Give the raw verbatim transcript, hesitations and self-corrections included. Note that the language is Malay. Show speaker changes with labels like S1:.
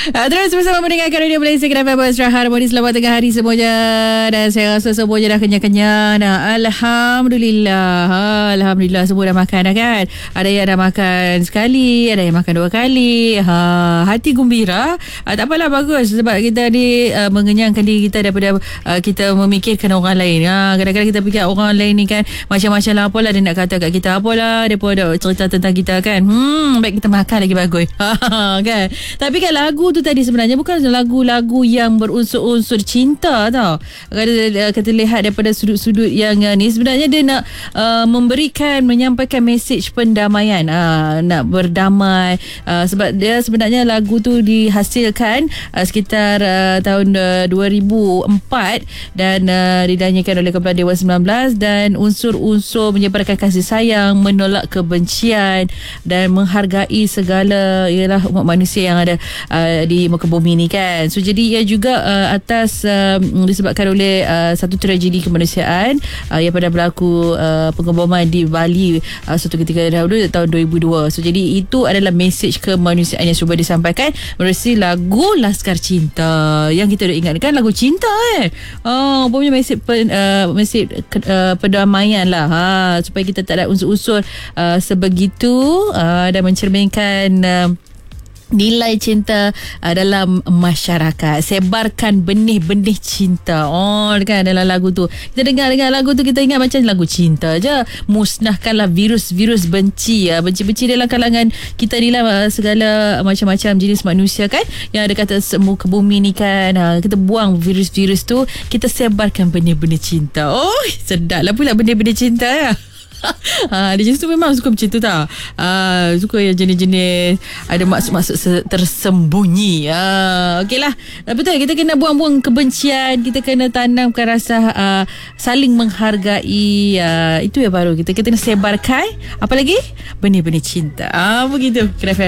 S1: Uh, terus bersama mendengarkan Radio Malaysia Kenapa Berserah Harmoni. Selamat tengah hari semuanya. Dan saya rasa semuanya dah kenyang-kenyang. Nah, Alhamdulillah. Alhamdulillah semua dah makan dah kan. Ada yang dah makan sekali, ada yang makan dua kali. Ha, hati gembira. uh, Tak apalah, bagus. Sebab kita ni uh, mengenyangkan diri kita daripada uh, kita memikirkan orang lain. Ha, kadang-kadang kita fikir orang lain ni kan macam-macam lah, apalah dia nak kata kat kita, apalah dia pun ada cerita tentang kita kan. Hmm, baik kita makan lagi bagus. Kan. Tapi kan lagu tu tadi sebenarnya bukan lagu-lagu yang berunsur-unsur cinta tau. Kalau kita lihat daripada sudut-sudut yang uh, ni, sebenarnya dia nak uh, memberikan, menyampaikan mesej pendamaian, uh, nak berdamai, uh, sebab dia sebenarnya lagu tu dihasilkan uh, sekitar uh, tahun uh, dua ribu empat dan uh, dinyanyikan oleh kumpulan Dewan sembilan belas, dan unsur-unsur menyebarkan kasih sayang, menolak kebencian dan menghargai segala ialah umat manusia yang ada uh, di muka bumi ni kan. So jadi ia juga uh, atas uh, disebabkan oleh uh, satu tragedi kemanusiaan uh, yang pernah berlaku, uh, pengeboman di Bali uh, suatu ketika dahulu tahun dua ribu dua. So jadi itu adalah mesej kemanusiaan yang cuba disampaikan melalui lagu Laskar Cinta yang kita dah ingatkan lagu cinta kan. Oh, punya mesej pen, uh, mesej uh, perdamaian lah, ha, supaya kita tak ada unsur-unsur uh, sebegitu uh, dan mencerminkan uh, nilai cinta uh, dalam masyarakat. Sebarkan benih-benih cinta. Oh kan, dalam lagu tu kita dengar-dengar lagu tu, kita ingat macam lagu cinta je. Musnahkanlah virus-virus benci, uh, benci-benci dalam kalangan kita ni lah, uh, segala macam-macam jenis manusia kan, yang ada kata semu ke bumi ni kan. uh, Kita buang virus-virus tu, kita sebarkan benih-benih cinta. Oh, sedap lah pula benih-benih cinta ya. Ha, dia jenis tu memang suka macam tu tau. Ha, suka yang jenis-jenis ada maksud-maksud tersembunyi. Ha, okey lah, betul, kita kena buang-buang kebencian, kita kena tanamkan rasa uh, saling menghargai. uh, Itu yang baru kita kena sebarkan. Apa lagi? Benih-benih cinta. Ah, ha, begitu. Kenapa?